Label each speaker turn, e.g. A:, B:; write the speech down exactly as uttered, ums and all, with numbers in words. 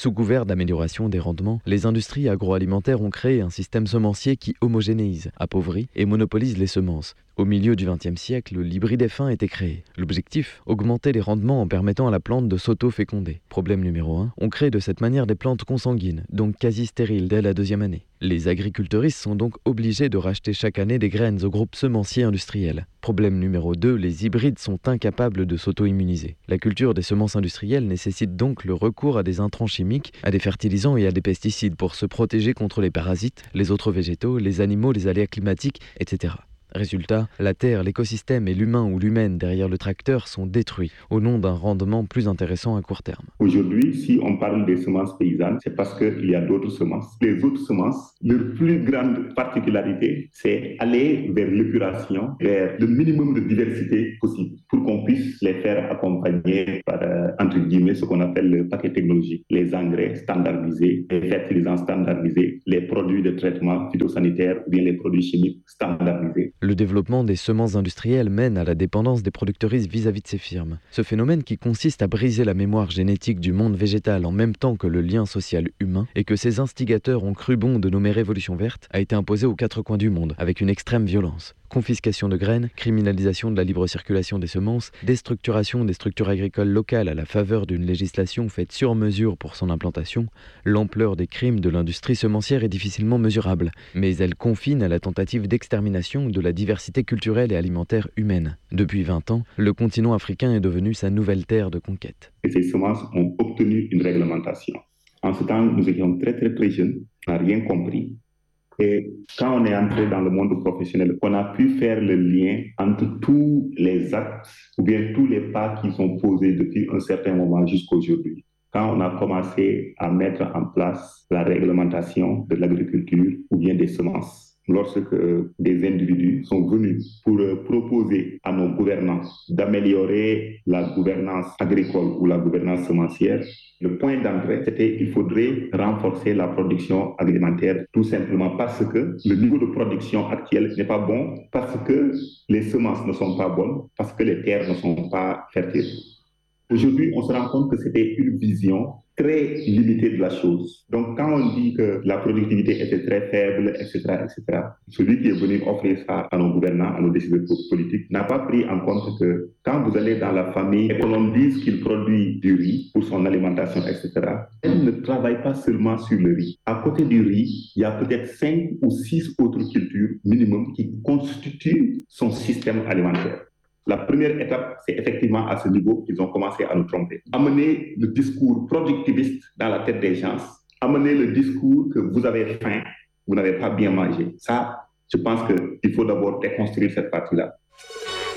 A: Sous couvert d'amélioration des rendements, les industries agroalimentaires ont créé un système semencier qui homogénéise, appauvrit et monopolise les semences. Au milieu du vingtième siècle, l'hybride F un a été créé. L'objectif, augmenter les rendements en permettant à la plante de s'auto-féconder. Problème numéro un, on crée de cette manière des plantes consanguines, donc quasi stériles dès la deuxième année. Les agriculteuristes sont donc obligés de racheter chaque année des graines au groupe semencier industriel. Problème numéro deux, les hybrides sont incapables de s'auto-immuniser. La culture des semences industrielles nécessite donc le recours à des intrants chimiques, à des fertilisants et à des pesticides pour se protéger contre les parasites, les autres végétaux, les animaux, les aléas climatiques, et cetera. Résultat, la terre, l'écosystème et l'humain ou l'humaine derrière le tracteur sont détruits au nom d'un rendement plus intéressant à court terme.
B: Aujourd'hui, si on parle des semences paysannes, c'est parce qu'il y a d'autres semences. Les autres semences, leur plus grande particularité, c'est aller vers l'épuration, vers le minimum de diversité possible pour qu'on puisse les faire accompagner par, euh, entre guillemets, ce qu'on appelle le paquet technologique. Les engrais standardisés, les fertilisants standardisés, les produits de traitement phytosanitaire ou bien les produits chimiques standardisés.
A: Le développement des semences industrielles mène à la dépendance des producteuristes vis-à-vis de ces firmes. Ce phénomène qui consiste à briser la mémoire génétique du monde végétal en même temps que le lien social humain et que ces instigateurs ont cru bon de nommer Révolution verte a été imposé aux quatre coins du monde avec une extrême violence. Confiscation de graines, criminalisation de la libre circulation des semences, déstructuration des structures agricoles locales à la faveur d'une législation faite sur mesure pour son implantation, l'ampleur des crimes de l'industrie semencière est difficilement mesurable, mais elle confine à la tentative d'extermination de la diversité culturelle et alimentaire humaine. Depuis vingt ans, le continent africain est devenu sa nouvelle terre de conquête.
B: Et ces semences ont obtenu une réglementation. En ce temps, nous étions très très très jeunes, on n'a rien compris. Et quand on est entré dans le monde professionnel, on a pu faire le lien entre tous les actes ou bien tous les pas qui sont posés depuis un certain moment jusqu'à aujourd'hui. Quand on a commencé à mettre en place la réglementation de l'agriculture ou bien des semences, lorsque des individus sont venus pour proposer à nos gouvernants d'améliorer la gouvernance agricole ou la gouvernance semencière, le point d'entrée, c'était qu'il faudrait renforcer la production alimentaire, tout simplement parce que le niveau de production actuel n'est pas bon, parce que les semences ne sont pas bonnes, parce que les terres ne sont pas fertiles. Aujourd'hui, on se rend compte que c'était une vision très limitée de la chose. Donc, quand on dit que la productivité était très faible, et cetera, et cetera, celui qui est venu offrir ça à nos gouvernants, à nos décideurs politiques, n'a pas pris en compte que quand vous allez dans la famille et qu'on dise qu'il produit du riz pour son alimentation, et cetera, elle ne travaille pas seulement sur le riz. À côté du riz, il y a peut-être cinq ou six autres cultures minimum qui constituent son système alimentaire. La première étape, c'est effectivement à ce niveau qu'ils ont commencé à nous tromper. Amener le discours productiviste dans la tête des gens, amener le discours que vous avez faim, vous n'avez pas bien mangé. Ça, je pense qu'il faut d'abord déconstruire cette partie-là.